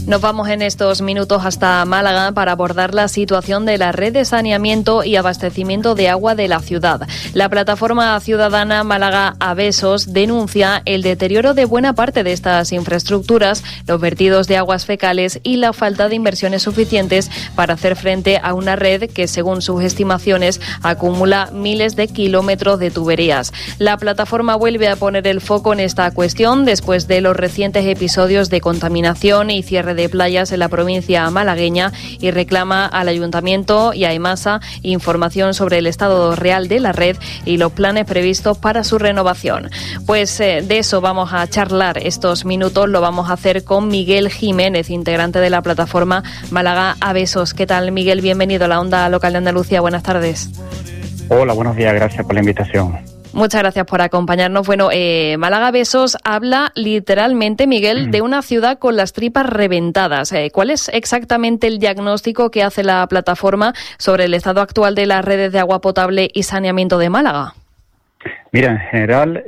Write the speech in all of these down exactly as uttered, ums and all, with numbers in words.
Nos vamos en estos minutos hasta Málaga para abordar la situación de la red de saneamiento y abastecimiento de agua de la ciudad. La plataforma ciudadana Málaga Abesos denuncia el deterioro de buena parte de estas infraestructuras, los vertidos de aguas fecales y la falta de inversiones suficientes para hacer frente a una red que, según sus estimaciones, acumula miles de kilómetros de tuberías. La plataforma vuelve a poner el foco en esta cuestión después de los recientes episodios de contaminación y cierre de playas en la provincia malagueña y reclama al Ayuntamiento y a EMASA información sobre el estado real de la red y los planes previstos para su renovación. Pues eh, de eso vamos a charlar estos minutos, lo vamos a hacer con Miguel Jiménez, integrante de la plataforma Málaga Abesos. ¿Qué tal, Miguel? Bienvenido a la Onda Local de Andalucía. Buenas tardes. Hola, buenos días. Gracias por la invitación. Muchas gracias por acompañarnos. Bueno, eh, Málaga Abesos habla literalmente, Miguel, de una ciudad con las tripas reventadas. Eh, ¿Cuál es exactamente el diagnóstico que hace la plataforma sobre el estado actual de las redes de agua potable y saneamiento de Málaga? Mira, en general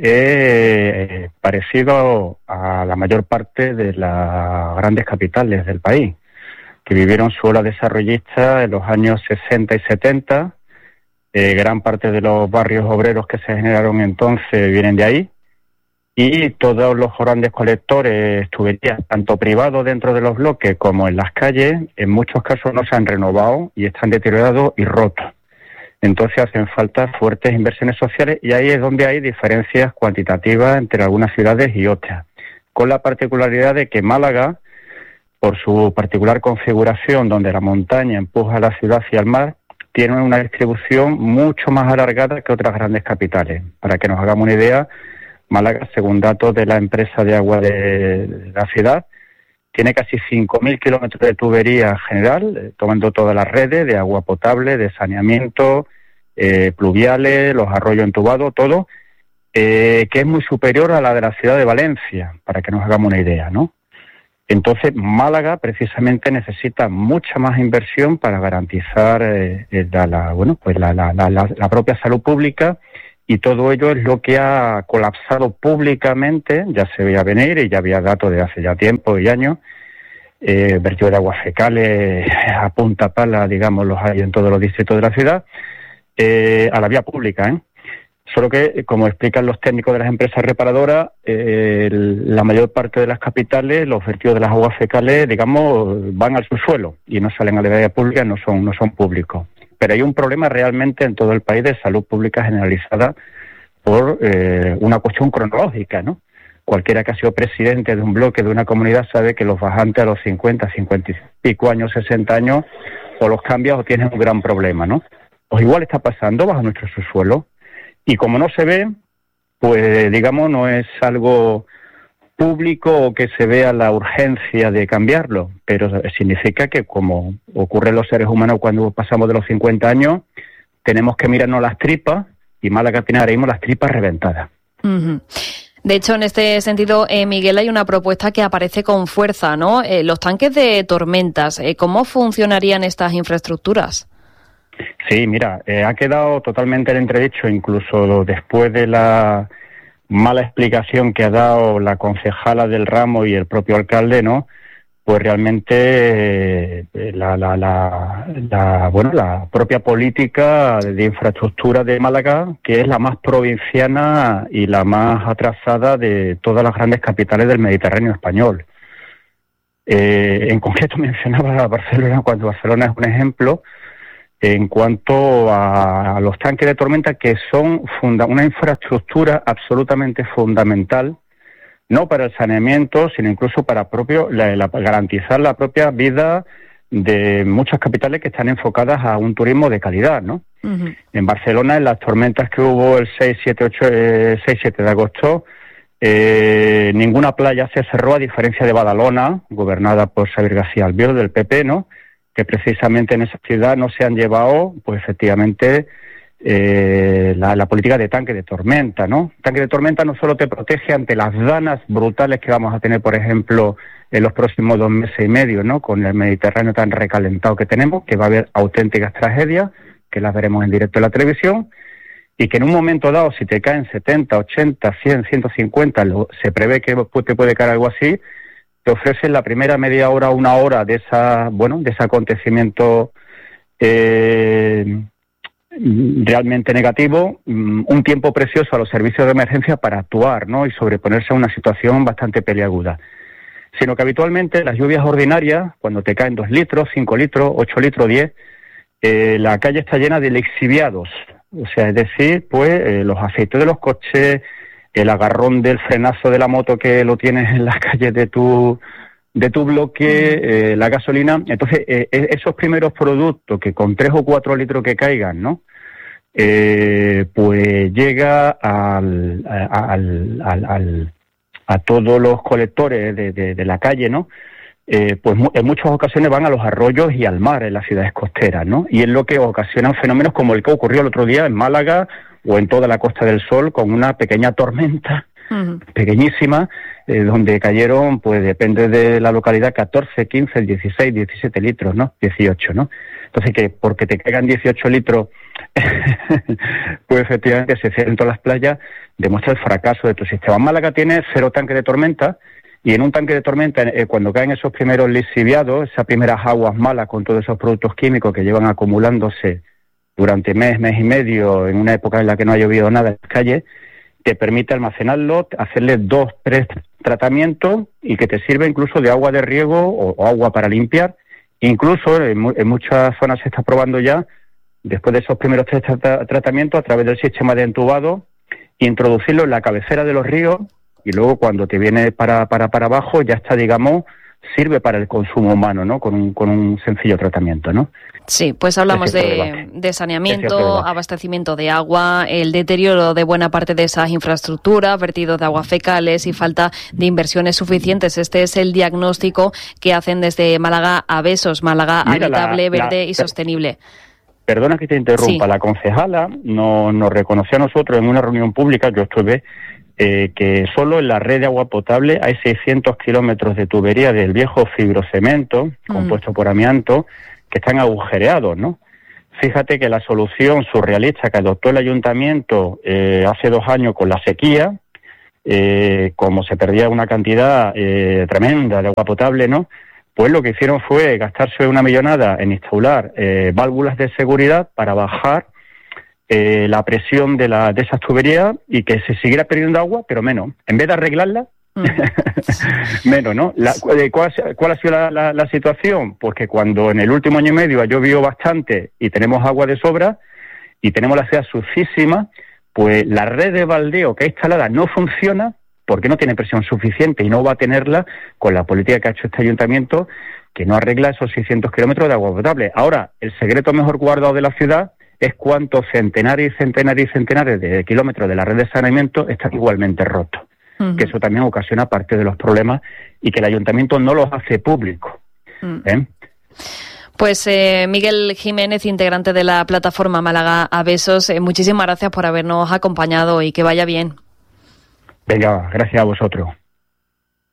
es parecido a la mayor parte de las grandes capitales del país, que vivieron su ola desarrollista en los años sesenta y setenta. Eh, gran parte de los barrios obreros que se generaron entonces vienen de ahí, y todos los grandes colectores, tuberías, tanto privados dentro de los bloques como en las calles, en muchos casos no se han renovado y están deteriorados y rotos. Entonces hacen falta fuertes inversiones sociales, y ahí es donde hay diferencias cuantitativas entre algunas ciudades y otras, con la particularidad de que Málaga, por su particular configuración donde la montaña empuja a la ciudad hacia el mar, tiene una distribución mucho más alargada que otras grandes capitales. Para que nos hagamos una idea, Málaga, según datos de la empresa de agua de la ciudad, tiene casi cinco mil kilómetros de tubería general, eh, tomando todas las redes de agua potable, de saneamiento, eh, pluviales, los arroyos entubados, todo, eh, que es muy superior a la de la ciudad de Valencia, para que nos hagamos una idea, ¿no? Entonces, Málaga precisamente necesita mucha más inversión para garantizar eh, la, la, bueno, pues la, la, la, la propia salud pública, y todo ello es lo que ha colapsado públicamente. Ya se veía venir y ya había datos de hace ya tiempo y años. Eh, vertido de aguas fecales a punta pala, digamos, los hay en todos los distritos de la ciudad, eh, a la vía pública, ¿eh? Solo que, como explican los técnicos de las empresas reparadoras, eh, el, la mayor parte de las capitales, los vertidos de las aguas fecales, digamos, van al subsuelo y no salen a la vía pública, no son, no son públicos. Pero hay un problema realmente en todo el país de salud pública generalizada por eh, una cuestión cronológica, ¿no? Cualquiera que ha sido presidente de un bloque, de una comunidad, sabe que los bajantes a los cincuenta, cincuenta y pico años, sesenta años, o los cambias o tienes un gran problema, ¿no? Pues igual está pasando bajo nuestro subsuelo. Y como no se ve, pues digamos no es algo público o que se vea la urgencia de cambiarlo, pero significa que, como ocurre en los seres humanos cuando pasamos de los cincuenta años, tenemos que mirarnos las tripas, y Málaga tiene ahora mismo las tripas reventadas. Uh-huh. De hecho, en este sentido, eh, Miguel, hay una propuesta que aparece con fuerza, ¿no? Eh, los tanques de tormentas, eh, ¿cómo funcionarían estas infraestructuras? Sí, mira, eh, ha quedado totalmente en entredicho, incluso después de la mala explicación que ha dado la concejala del ramo y el propio alcalde, ¿no? Pues realmente eh, la, la, la, la, bueno, la propia política de infraestructura de Málaga, que es la más provinciana y la más atrasada de todas las grandes capitales del Mediterráneo español. Eh, en concreto mencionaba a Barcelona, cuando Barcelona es un ejemplo en cuanto a, a los tanques de tormenta, que son funda- una infraestructura absolutamente fundamental, no para el saneamiento, sino incluso para propio la, la, garantizar la propia vida de muchas capitales que están enfocadas a un turismo de calidad, ¿no? Uh-huh. En Barcelona, en las tormentas que hubo el seis, siete, ocho, eh, seis, siete de agosto, eh, ninguna playa se cerró, a diferencia de Badalona, gobernada por Xavier García Albiol, del P P, ¿no? Que precisamente en esa ciudad no se han llevado, pues efectivamente, eh, la, la política de tanque de tormenta, ¿no? Tanque de tormenta no solo te protege ante las danas brutales que vamos a tener, por ejemplo, en los próximos dos meses y medio, ¿no? Con el Mediterráneo tan recalentado que tenemos, que va a haber auténticas tragedias, que las veremos en directo en la televisión, y que en un momento dado, si te caen setenta, ochenta, cien, ciento cincuenta, lo, se prevé que te puede caer algo así, te ofrecen la primera media hora, una hora de esa, bueno, de ese acontecimiento eh, realmente negativo, un tiempo precioso a los servicios de emergencia para actuar, ¿no? Y sobreponerse a una situación bastante peliaguda. Sino que habitualmente las lluvias ordinarias, cuando te caen dos litros, cinco litros, ocho litros, diez, eh, la calle está llena de lixiviados. O sea, es decir, pues eh, los aceites de los coches, el agarrón del frenazo de la moto que lo tienes en las calles de tu de tu bloque, eh, la gasolina. Entonces, eh, esos primeros productos que con tres o cuatro litros que caigan, ¿no? Eh, pues llega al, al, al, al, a todos los colectores de, de, de la calle, ¿no? Eh, pues en muchas ocasiones van a los arroyos y al mar en las ciudades costeras, ¿no? Y es lo que ocasiona fenómenos como el que ocurrió el otro día en Málaga o en toda la Costa del Sol, con una pequeña tormenta, uh-huh. pequeñísima, eh, donde cayeron, pues depende de la localidad, catorce, quince, dieciséis, diecisiete litros, ¿no? dieciocho, ¿no? Entonces, que porque te caigan dieciocho litros, pues efectivamente se cierren todas las playas, demuestra el fracaso de tu sistema. Málaga tiene cero tanque de tormenta, y en un tanque de tormenta, eh, cuando caen esos primeros lixiviados, esas primeras aguas malas con todos esos productos químicos que llevan acumulándose durante mes, mes y medio, en una época en la que no ha llovido nada en las calles, te permite almacenarlo, hacerle dos, tres tratamientos y que te sirve incluso de agua de riego o, o agua para limpiar. Incluso en, en muchas zonas se está probando ya, después de esos primeros tres tra- tratamientos, a través del sistema de entubado, introducirlo en la cabecera de los ríos y luego cuando te viene para, para, para abajo ya está, digamos, sirve para el consumo humano, ¿no? Con un, con un sencillo tratamiento, ¿no? Sí, pues hablamos de, de saneamiento, abastecimiento de agua, el deterioro de buena parte de esas infraestructuras, vertido de aguas fecales y falta de inversiones suficientes. Este es el diagnóstico que hacen desde Málaga Abesos, Málaga Mira, habitable, la, verde la, y sostenible. Perdona que te interrumpa, sí. La concejala nos, nos reconoció a nosotros en una reunión pública, yo estuve, Eh, que solo en la red de agua potable hay seiscientos kilómetros de tubería del viejo fibrocemento, mm. compuesto por amianto, que están agujereados, ¿no? Fíjate que la solución surrealista que adoptó el ayuntamiento eh, hace dos años con la sequía, eh, como se perdía una cantidad eh, tremenda de agua potable, ¿no? Pues lo que hicieron fue gastarse una millonada en instalar eh, válvulas de seguridad para bajar Eh, la presión de, la, de esas tuberías y que se siguiera perdiendo agua, pero menos. En vez de arreglarla, mm. menos, ¿no? La, ¿cuál, ¿Cuál ha sido la, la, la situación? Pues que cuando en el último año y medio ha llovido bastante y tenemos agua de sobra y tenemos la ciudad sucísima, pues la red de baldeo que ha instalada no funciona porque no tiene presión suficiente y no va a tenerla con la política que ha hecho este ayuntamiento, que no arregla esos seiscientos kilómetros de agua potable. Ahora, el secreto mejor guardado de la ciudad es cuántos centenares y centenares y centenares de kilómetros de la red de saneamiento están igualmente rotos. Uh-huh. Que eso también ocasiona parte de los problemas y que el ayuntamiento no los hace públicos. Uh-huh. ¿Eh? Pues eh, Miguel Jiménez, integrante de la plataforma Málaga Abesos, eh, muchísimas gracias por habernos acompañado y que vaya bien. Venga, gracias a vosotros.